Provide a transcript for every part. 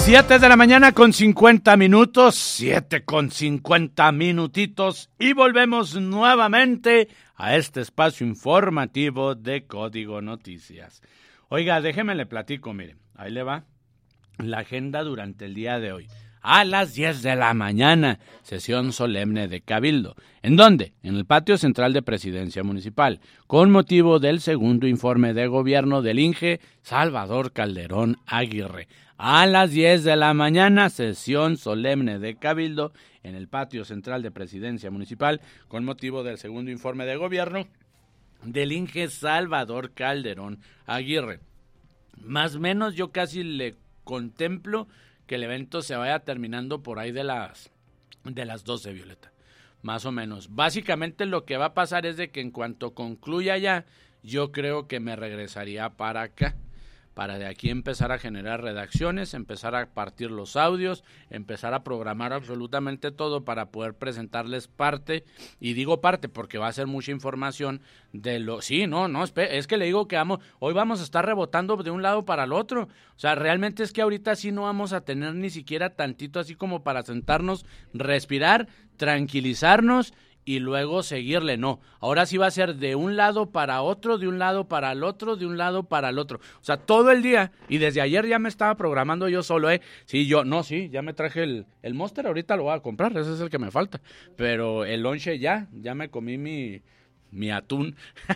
7 de la mañana con 50 minutos, 7 con 50 minutitos y volvemos nuevamente a este espacio informativo de Código Noticias. Oiga, déjeme le platico, mire, ahí le va la agenda durante el día de hoy. A las 10 de la mañana, sesión solemne de Cabildo. ¿En dónde? En el patio central de Presidencia Municipal, con motivo del segundo informe de gobierno del INGE, Salvador Calderón Aguirre. A las 10 de la mañana, sesión solemne de Cabildo, en el patio central de Presidencia Municipal, con motivo del segundo informe de gobierno del INGE, Salvador Calderón Aguirre. Más o menos yo casi le contemplo que el evento se vaya terminando por ahí de las 12, Violeta, más o menos. Básicamente lo que va a pasar es de que en cuanto concluya ya, yo creo que me regresaría para acá, para de aquí empezar a generar redacciones, empezar a partir los audios, empezar a programar absolutamente todo para poder presentarles parte, y digo parte porque va a ser mucha información de lo... Sí, no, es que le digo que hoy vamos a estar rebotando de un lado para el otro, o sea, realmente es que ahorita sí no vamos a tener ni siquiera tantito así como para sentarnos, respirar, tranquilizarnos y luego seguirle, no, ahora sí va a ser de un lado para otro, de un lado para el otro, de un lado para el otro, o sea, todo el día, y desde ayer ya me estaba programando yo solo, sí, ya me traje el Monster, ahorita lo voy a comprar, ese es el que me falta, pero el lonche ya me comí mi atún.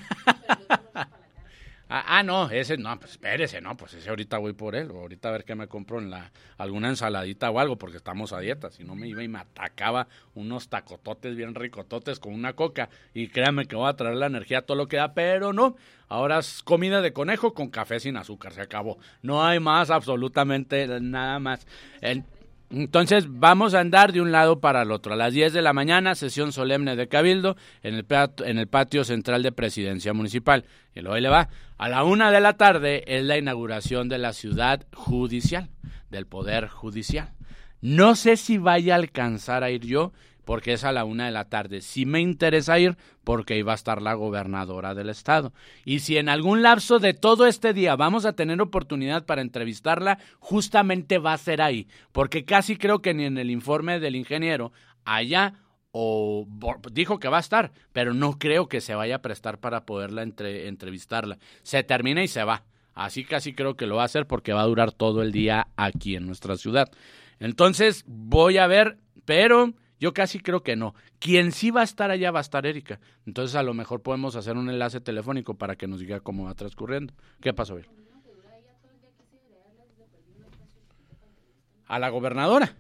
No, ese, no, pues espérese, no, pues ese ahorita voy por él, ahorita a ver qué me compro en alguna ensaladita o algo, porque estamos a dieta, si no me iba y me atacaba unos tacototes bien ricototes con una coca, y créanme que voy a traer la energía a todo lo que da, pero no, ahora es comida de conejo con café sin azúcar, se acabó, no hay más, absolutamente nada más. Entonces vamos a andar de un lado para el otro. A las 10 de la mañana, sesión solemne de Cabildo en el patio central de Presidencia Municipal. Y luego ahí le va. A la 1 de la tarde es la inauguración de la ciudad judicial, del Poder Judicial. No sé si vaya a alcanzar a ir yo, porque es a la 1 de la tarde. Sí me interesa ir porque iba a estar la gobernadora del estado. Y si en algún lapso de todo este día vamos a tener oportunidad para entrevistarla, justamente va a ser ahí. Porque casi creo que ni en el informe del ingeniero allá dijo que va a estar, pero no creo que se vaya a prestar para poderla entrevistarla. Se termina y se va. Así casi creo que lo va a hacer porque va a durar todo el día aquí en nuestra ciudad. Entonces voy a ver, pero... yo casi creo que no. Quien sí va a estar allá va a estar Erika. Entonces a lo mejor podemos hacer un enlace telefónico para que nos diga cómo va transcurriendo. ¿Qué pasó, Bill? ¿A la gobernadora?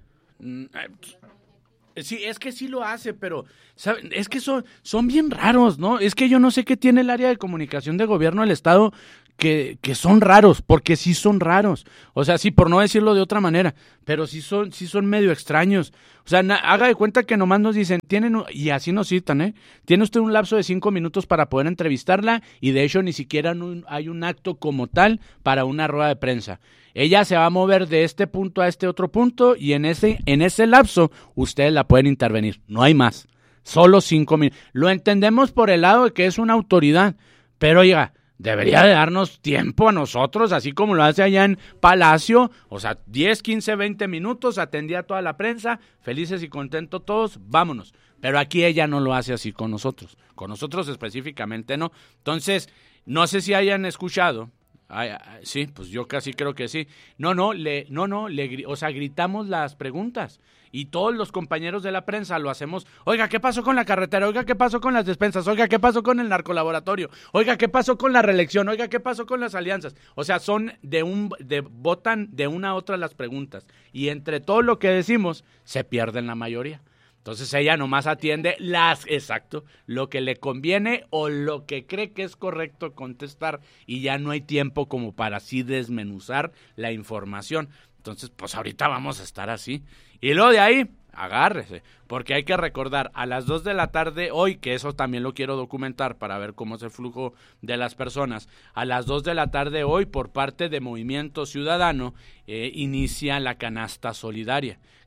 Sí, es que sí lo hace, pero ¿sabe? Es que son bien raros, ¿no? Es que yo no sé qué tiene el área de comunicación de gobierno del estado que son raros, porque sí son raros. O sea, sí, por no decirlo de otra manera, pero sí son medio extraños. O sea, haga de cuenta que nomás nos dicen, y así nos citan, tiene usted un lapso de 5 minutos para poder entrevistarla, y de hecho ni siquiera hay un acto como tal para una rueda de prensa. Ella se va a mover de este punto a este otro punto, y en ese lapso ustedes la pueden intervenir. No hay más. Solo 5 minutos. Lo entendemos por el lado de que es una autoridad, pero oiga, debería de darnos tiempo a nosotros, así como lo hace allá en Palacio, o sea, 10, 15, 20 minutos, atendía a toda la prensa, felices y contentos todos, vámonos. Pero aquí ella no lo hace así con nosotros específicamente no. Entonces, no sé si hayan escuchado, sí, pues yo casi creo que sí. O sea, gritamos las preguntas. Y todos los compañeros de la prensa lo hacemos. Oiga, ¿qué pasó con la carretera? Oiga, ¿qué pasó con las despensas? Oiga, ¿qué pasó con el narcolaboratorio? Oiga, ¿qué pasó con la reelección? Oiga, ¿qué pasó con las alianzas? O sea, botan de una a otra las preguntas. Y entre todo lo que decimos, se pierden la mayoría. Entonces ella nomás atiende lo que le conviene o lo que cree que es correcto contestar, y ya no hay tiempo como para así desmenuzar la información. Entonces, pues ahorita vamos a estar así. Y luego de ahí, agárrese, porque hay que recordar, a las 2 de la tarde hoy, que eso también lo quiero documentar para ver cómo es el flujo de las personas, a las 2 de la tarde hoy, por parte de Movimiento Ciudadano, inicia la canasta solidaria,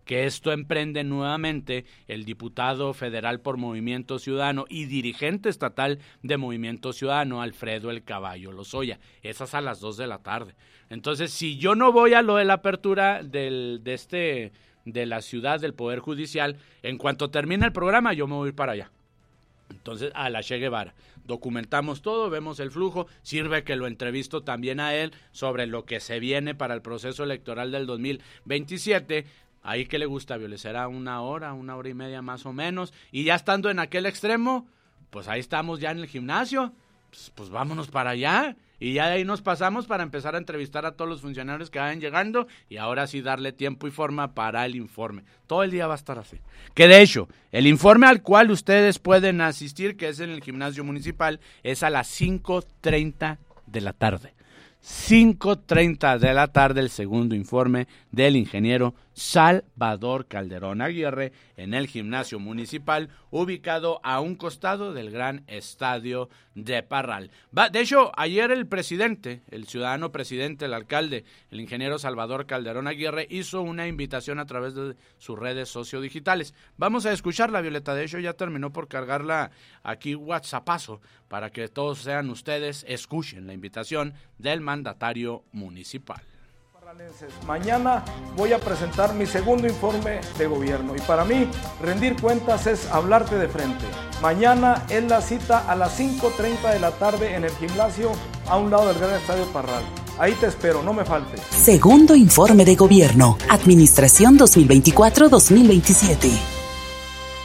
que esto emprende nuevamente el diputado federal por Movimiento Ciudadano y dirigente estatal de Movimiento Ciudadano, Alfredo El Caballo Lozoya. Esas a las 2 de la tarde. Entonces, si yo no voy a lo de la apertura de la ciudad, del Poder Judicial, en cuanto termine el programa, yo me voy para allá. Entonces, a la Che Guevara. Documentamos todo, vemos el flujo, sirve que lo entrevisto también a él sobre lo que se viene para el proceso electoral del 2027. Ahí que le gusta, Violet, será una hora y media más o menos. Y ya estando en aquel extremo, pues ahí estamos ya en el gimnasio. Pues vámonos para allá. Y ya de ahí nos pasamos para empezar a entrevistar a todos los funcionarios que vayan llegando y ahora sí darle tiempo y forma para el informe. Todo el día va a estar así. Que de hecho, el informe al cual ustedes pueden asistir, que es en el gimnasio municipal, es a las 5:30 de la tarde. 5:30 de la tarde el segundo informe del ingeniero Salvador Calderón Aguirre en el gimnasio municipal ubicado a un costado del gran estadio de Parral. De hecho, ayer el presidente, el ciudadano presidente, el alcalde, el ingeniero Salvador Calderón Aguirre hizo una invitación a través de sus redes sociodigitales. Vamos a escucharla, Violeta. De hecho, ya terminó por cargarla aquí WhatsAppazo para que todos sean ustedes, escuchen la invitación del mandatario municipal. Mañana voy a presentar mi segundo informe de gobierno y para mí rendir cuentas es hablarte de frente. Mañana es la cita a las 5:30 de la tarde en el gimnasio a un lado del gran estadio Parral. Ahí te espero, no me faltes. Segundo informe de gobierno, Administración 2024-2027.